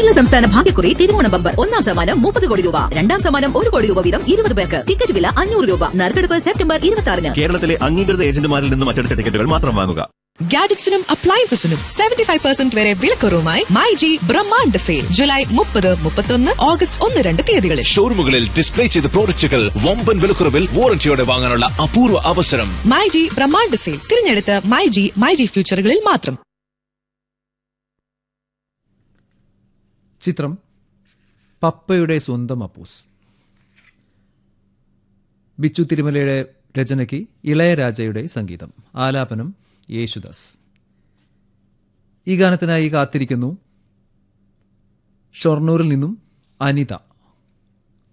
കേരള സംസ്ഥാന ഭാഗ്യക്കുറി തിരുവോണം ബമ്പർ. ഒന്നാം സമ്മാനം 30 കോടി രൂപ, രണ്ടാം സമ്മാനം 1 കോടി രൂപ വീതം 20 പേർക്ക്. ടിക്കറ്റ് വില 500 രൂപ. നറുക്കെടുപ്പ് സെപ്റ്റംബർ 26-ന്. കേരളത്തിലെ അംഗീകൃത ഏജന്റുമാരിൽ നിന്നും മറ്റെടുത്ത ടിക്കറ്റുകൾ മാത്രം വാങ്ങുക. ഗാഡ്ജറ്റ്സിനും അപ്ലയൻസസിനും 75% വരെ വിലക്കുറവുമായി മൈജി ബ്രഹ്മാണ്ഡ സെയിൽ ജൂലൈ 30, 31, ഓഗസ്റ്റ് 1, 2 തീയതികളിൽ. ഷോറൂമുകളിൽ ഡിസ്പ്ലേ ചെയ്ത പ്രോഡക്റ്റുകൾ വമ്പൻ വിലക്കുറവിൽ വാറന്റിയോടെ വാങ്ങാനുള്ള അപൂർവ അവസരം. മൈജി ബ്രഹ്മാണ്ഡ സെയിൽ തിരഞ്ഞെടുത്ത മൈജി ഫ്യൂച്ചറുകളിൽ മാത്രം. ചിത്രം പപ്പയുടെ സ്വന്തം അപ്പൂസ്. ബിച്ചു തിരുമലയുടെ രചനയ്ക്ക് ഇളയരാജയുടെ സംഗീതം, ആലാപനം യേശുദാസ്. ഈ ഗാനത്തിനായി കാത്തിരിക്കുന്നു ഷൊർണൂരിൽ നിന്നും അനിത.